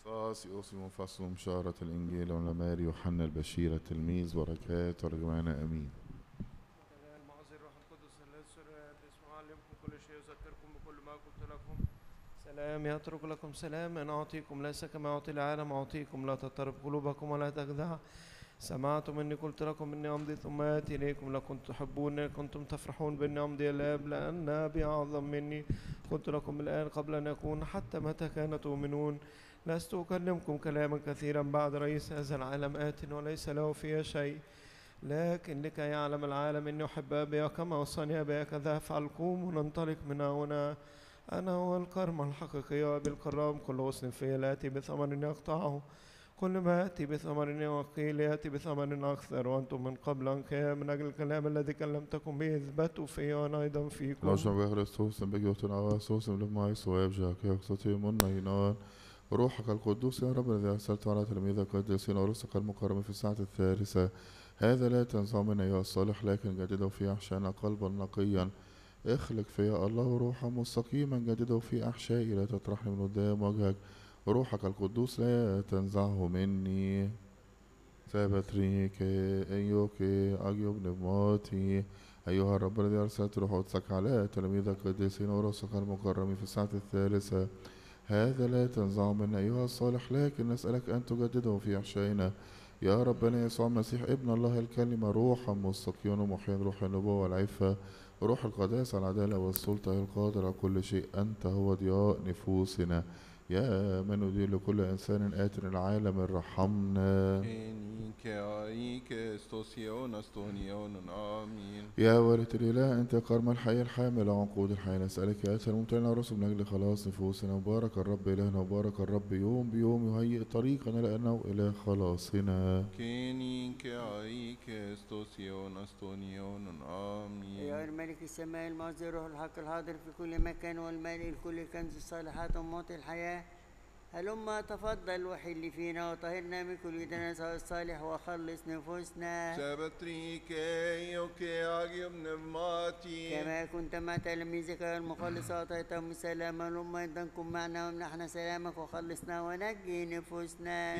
صاص يوصي فصل مشارة الإنجيل ولماري يوحنا البشير التلميذ بركات ورجوانا أمين. المعظم الروح القدس الذي اسمه علمكم كل شيء يذكركم بكل ما قلت لكم. سلام يترك لكم سلام أنا أعطيكم، ليس كما أعطي العالم أعطيكم، لا تضطرب قلوبكم ولا تجزع. سمعتم إني قلت لكم إني أمضي ثم آتي إليكم، لو كنتم تحبون كنتم تفرحون بإني أمضي إلى الآب، لأن أبي أعظم مني. قلت لكم الآن قبل أن يكون، حتى متى كان تؤمنون؟ لست أكلمكم كلاما كثيرا بعد، رئيس هذا العالم آت وليس له فيها شيء، لكن لكي يعلم العالم إني أحب أبي وكما وصاني أبي كذا أفعل. قوموا وننطلق من هنا. أنا هو الكرمة الحقيقية وأبي الكرام، كل غصن في لا يأتي بثمر يقطعه، كل ما يأتي بثمر وقيل يأتي بثمر أكثر. وأنتم من قبل أنقياء من أجل الكلام الذي كلمتكم به اثبتوا في وأنا أيضا فيكم. لاشم بخريستوس بجوتنا واسوس لما يسوع يبجاك يقصتي من ينال روحك القدوس يا رب الذي أرسلت على تلاميذك القديسين ورسلك المكرم في الساعة الثالثة. هذا لا تنزع من أيها الصالح، لكن جدده في أحشائنا قلبا نقيا. اخلق فيا الله روحا مستقيما، جدده في أحشائي، لا تطرحني من قدام وجهك. روحك القدوس لا تنزعه مني. سابتريك أيوكي أجيب نبماتي. أيها الرب الذي أرسلت روح قدسك على تلاميذك القديسين ورسلك المكرمين في الساعة الثالثة. هذا لا تنزع من أيها الصالح، لكن نسألك أن تجدده في أحشائنا يا ربنا يسوع المسيح ابن الله الكلمة، روحا مستقيما ومحيا، روح النبوة والعفة، روح القداسة العدالة والسلطة القادر على كل شيء. أنت هو ضياء نفوسنا، يا من يدير لكل إنسان آت العالم ارحمنا. آمين. يا والد الإله أنت كرم الحي الحامل عنقود الحياة، نسألك يا أسأل الممتلئ الرسل من أجل خلاص نفوسنا. مبارك الرب إلهنا، مبارك الرب يوم بيوم يهيئ طريقنا لأنه إله خلاصنا. آمين. يا الملك السماء المعزي الروح الحق الحاضر في كل مكان والمالئ الكل كنز الصالحات ومعطي الحياة، هلما تفضل وحل فينا وطهرنا من كل دنس الصالح وخلص نفوسنا كما كنت مع تلاميذك المخلص أعطيتهم سلاما، هلما أيضا كن معنا ومنحنا سلامك وخلصنا ونجي نفوسنا.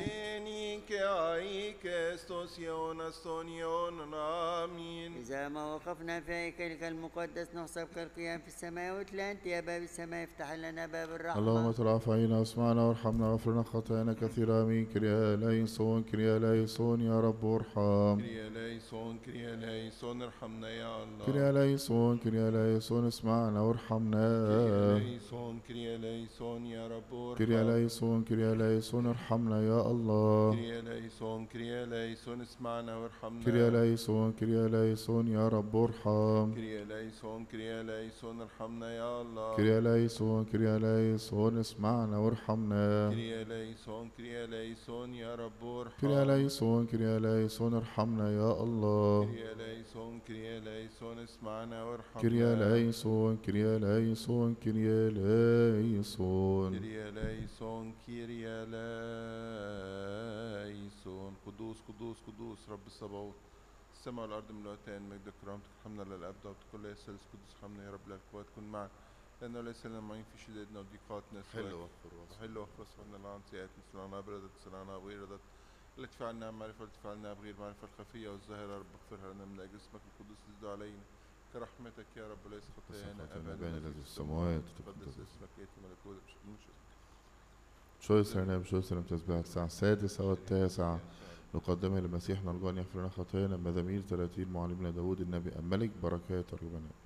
آمين. إذا ما وقفنا في هيكلك المقدس نحسب كالقيام في السماء، وتلا أنت يا باب السماء افتح لنا باب الرحمة. اللهم ترعف عينا واسمعنا وارحمنا واغفرنا خطايانا كثيرا. امين. كريا ليسون كريا ليسون يا رب ارحم. كريا ليسون ارحمنا يا الله. كريا ليسون كريا ليسون اسمعنا وارحمنا. كريا ليسون يا رب ارحم. كريا ليسون كريا ليسون ارحمنا يا الله. كريا ليسون اسمعنا وارحمنا. كريا ليسون كريا ليسون يا رب ارحم. كريا ليسون ارحمنا يا الله. كريا ليسون كريا ليسون اسمعنا وارحمنا. كريا ليسون يا رب ارحم. كريا ليسون كريا ليسون ارحمنا يا الله. كريا ليسون اسمعنا وارحمنا. كريا ليسون كريا ليسون كريا ليسون. كريا ليسون. قدوس قدوس قدوس رب الصباوت، السماء والأرض ملؤتان مجد كرامتك، حمنا للأبد وكل يسلس قدوس حمنا يا رب الأكواد. كن معنا لأنه ليس لنا معين في شدائدنا وضيقاتنا، حل واغفر حل واغفر وصفنا لعن سيئاتنا، سلعنا بردت سلعنا بغير ردت، التي فعلنا معرفة التي فعلنا بغير معرفة، الخفية والظاهرة رب اغفرها لنا من أجل اسمك القدوس تزد علينا كرحمتك يا رب، ليس خطايانا أبانا الذي في السماوات تقدس اسمك، يأتي ملكوتك. شو سرنا بشو سرنا تسبيح الساعة السادسة والتاسعة نقدمها لمسيحنا الجان يغفر لنا خطايانا. مزامير 30 معلمنا داود النبي الملك بركات ربنا.